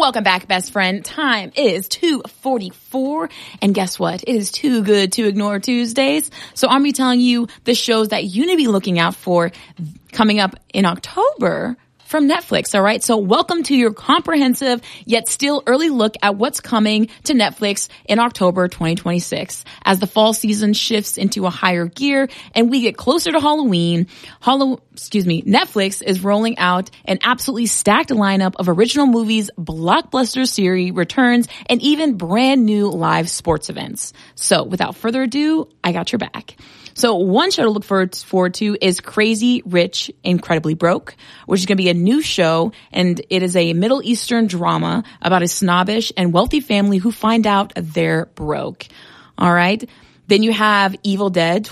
Welcome back, best friend. Time is 2:44, and guess what? It is too good to ignore Tuesdays. So I'm going to be telling you the shows that you need to be looking out for coming up in October from Netflix, all right? So welcome to your comprehensive yet still early look at what's coming to Netflix in October 2026. As the fall season shifts into a higher gear and we get closer to Halloween, Netflix is rolling out an absolutely stacked lineup of original movies, blockbuster series returns, and even brand new live sports events. So without further ado, I got your back. So one show to look forward to is Crazy Rich, Incredibly Broke, which is going to be a new show, and it is a Middle Eastern drama about a snobbish and wealthy family who find out they're broke. All right. Then you have Evil Dead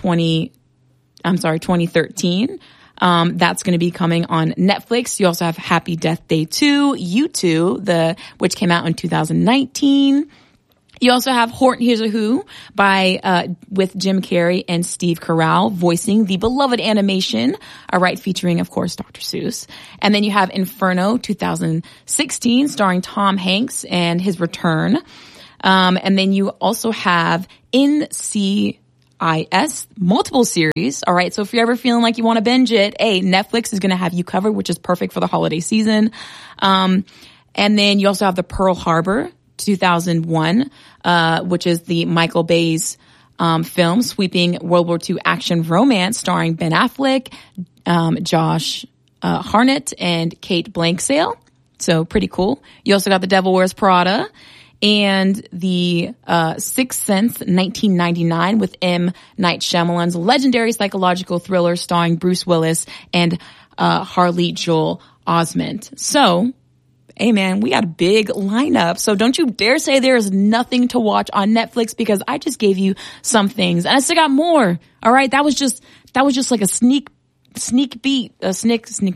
2013. That's going to be coming on Netflix. You also have Happy Death Day 2, U2, which came out in 2019. You also have Horton Hears a Who with Jim Carrey and Steve Carell voicing the beloved animation, all right, featuring, of course, Dr. Seuss. And then you have Inferno 2016 starring Tom Hanks and his return. And then you also have NCIS, multiple series. All right. So if you're ever feeling like you want to binge it, Netflix is going to have you covered, which is perfect for the holiday season. And then you also have the Pearl Harbor 2001, which is the Michael Bay's film, sweeping World War II action romance starring Ben Affleck, Josh Hartnett, and Kate Beckinsale. So pretty cool. You also got The Devil Wears Prada and the Sixth Sense 1999 with M. Night Shyamalan's legendary psychological thriller starring Bruce Willis and Harley Joel Osment. So, hey man, we got a big lineup. So don't you dare say there's nothing to watch on Netflix, because I just gave you some things and I still got more. All right. That was just like a sneak peek, just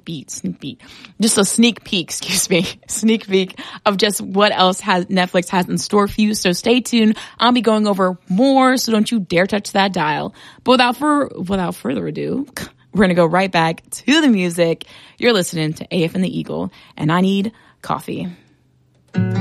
a sneak peek, sneak peek of just what else Netflix has in store for you. So stay tuned. I'll be going over more. So don't you dare touch that dial. But without further ado, we're going to go right back to the music. You're listening to AF and the Eagle, and I need coffee.